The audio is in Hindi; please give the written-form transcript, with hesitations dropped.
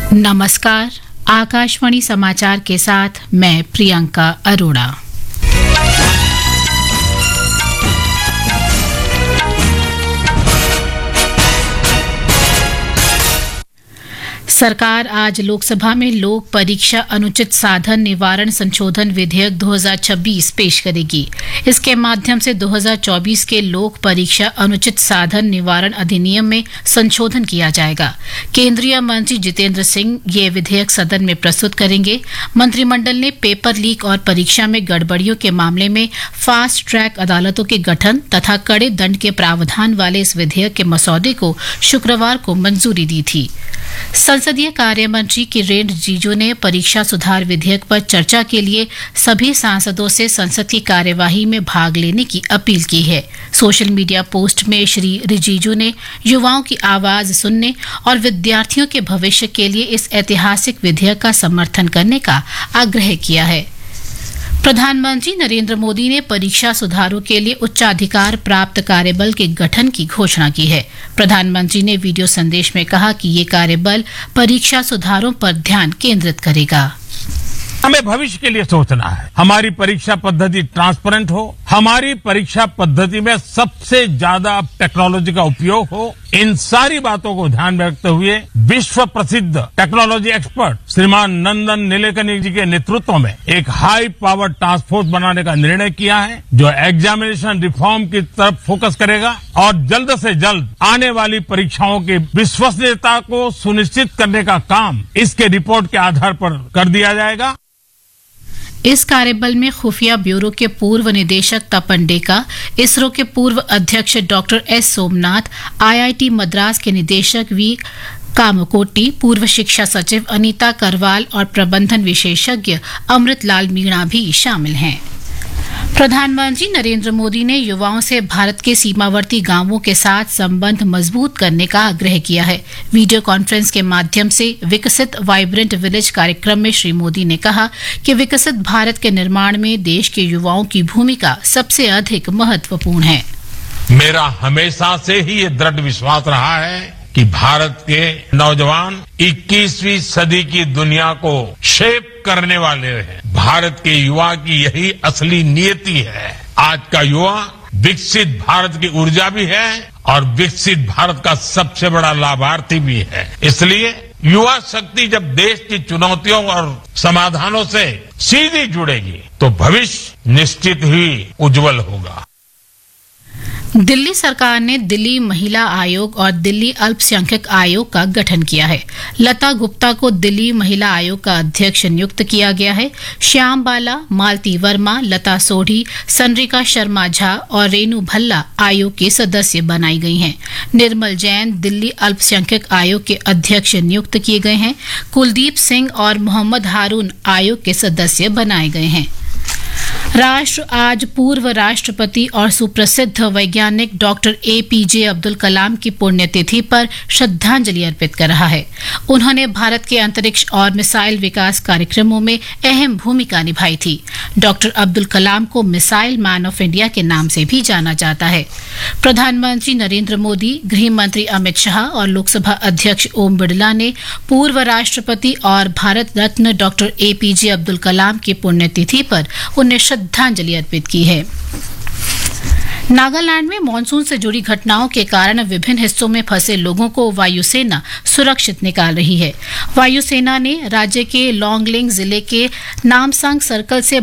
नमस्कार, आकाशवाणी समाचार के साथ मैं प्रियंका अरोड़ा। सरकार आज लोकसभा में लोक परीक्षा अनुचित साधन निवारण संशोधन विधेयक 2026 पेश करेगी। इसके माध्यम से 2024 के लोक परीक्षा अनुचित साधन निवारण अधिनियम में संशोधन किया जाएगा। केंद्रीय मंत्री जितेंद्र सिंह ये विधेयक सदन में प्रस्तुत करेंगे। मंत्रिमंडल ने पेपर लीक और परीक्षा में गड़बड़ियों के मामले में फास्ट ट्रैक अदालतों के गठन तथा कड़े दंड के प्रावधान वाले इस विधेयक के मसौदे को शुक्रवार को मंजूरी दी थी। संसदीय कार्य मंत्री किरेन रिजिजू ने परीक्षा सुधार विधेयक पर चर्चा के लिए सभी सांसदों से संसद की कार्यवाही में भाग लेने की अपील की है। सोशल मीडिया पोस्ट में श्री रिजिजू ने युवाओं की आवाज सुनने और विद्यार्थियों के भविष्य के लिए इस ऐतिहासिक विधेयक का समर्थन करने का आग्रह किया है। प्रधानमंत्री नरेंद्र मोदी ने परीक्षा सुधारों के लिए उच्चाधिकार प्राप्त कार्यबल के गठन की घोषणा की है। प्रधानमंत्री ने वीडियो संदेश में कहा कि ये कार्यबल परीक्षा सुधारों पर ध्यान केंद्रित करेगा। हमें भविष्य के लिए सोचना है। हमारी परीक्षा पद्धति ट्रांसपेरेंट हो, हमारी परीक्षा पद्धति में सबसे ज्यादा टेक्नोलॉजी का उपयोग हो। इन सारी बातों को ध्यान में रखते हुए विश्व प्रसिद्ध टेक्नोलॉजी एक्सपर्ट श्रीमान नंदन नीलेकनी जी के नेतृत्व में एक हाई पावर टास्क फोर्स बनाने का निर्णय किया है, जो एग्जामिनेशन रिफॉर्म की तरफ फोकस करेगा और जल्द से जल्द आने वाली परीक्षाओं की विश्वसनीयता को सुनिश्चित करने का काम इसके रिपोर्ट के आधार पर कर दिया जाएगा। इस कार्यबल में खुफिया ब्यूरो के पूर्व निदेशक तपन डेका, इसरो के पूर्व अध्यक्ष doctor S Somnath, IIT Madras के निदेशक वी कामकोटी, पूर्व शिक्षा सचिव अनीता करवाल और प्रबंधन विशेषज्ञ अमृत लाल मीणा भी शामिल हैं। प्रधानमंत्री नरेंद्र मोदी ने युवाओं से भारत के सीमावर्ती गांवों के साथ संबंध मजबूत करने का आग्रह किया है। वीडियो कॉन्फ्रेंस के माध्यम से विकसित वाइब्रेंट विलेज कार्यक्रम में श्री मोदी ने कहा कि विकसित भारत के निर्माण में देश के युवाओं की भूमिका सबसे अधिक महत्वपूर्ण है। मेरा हमेशा से ही ये दृढ़ विश्वास रहा है कि भारत के नौजवान 21वीं सदी की दुनिया को शेप करने वाले हैं। भारत के युवा की यही असली नियति है। आज का युवा विकसित भारत की ऊर्जा भी है और विकसित भारत का सबसे बड़ा लाभार्थी भी है। इसलिए युवा शक्ति जब देश की चुनौतियों और समाधानों से सीधी जुड़ेगी तो भविष्य निश्चित ही उज्जवल होगा। दिल्ली सरकार ने दिल्ली महिला आयोग और दिल्ली अल्पसंख्यक आयोग का गठन किया है। लता गुप्ता को दिल्ली महिला आयोग का अध्यक्ष नियुक्त किया गया है। श्याम बाला, मालती वर्मा, लता सोढ़ी, संरिका शर्मा झा और रेनू भल्ला आयोग के सदस्य बनाई गई हैं। निर्मल जैन दिल्ली अल्पसंख्यक आयोग के अध्यक्ष नियुक्त किए गए हैं। कुलदीप सिंह और मोहम्मद हारून आयोग के सदस्य बनाए गए हैं। राष्ट्र आज पूर्व राष्ट्रपति और सुप्रसिद्ध वैज्ञानिक डॉक्टर एपीजे अब्दुल कलाम की पुण्यतिथि पर श्रद्धांजलि अर्पित कर रहा है। उन्होंने भारत के अंतरिक्ष और मिसाइल विकास कार्यक्रमों में अहम भूमिका निभाई थी। डॉक्टर अब्दुल कलाम को मिसाइल मैन ऑफ इंडिया के नाम से भी जाना जाता है। प्रधानमंत्री नरेंद्र मोदी, गृह मंत्री अमित शाह और लोकसभा अध्यक्ष ओम बिरला ने पूर्व राष्ट्रपति और भारत रत्न डॉक्टर एपीजे अब्दुल कलाम की पुण्यतिथि पर उन्हें श्रद्धांजलि अर्पित की है। नागालैंड में मानसून से जुड़ी घटनाओं के कारण विभिन्न हिस्सों में फंसे लोगों को वायुसेना सुरक्षित निकाल रही है। वायुसेना ने राज्य के लोंगलेंग जिले के नामसांग सर्कल से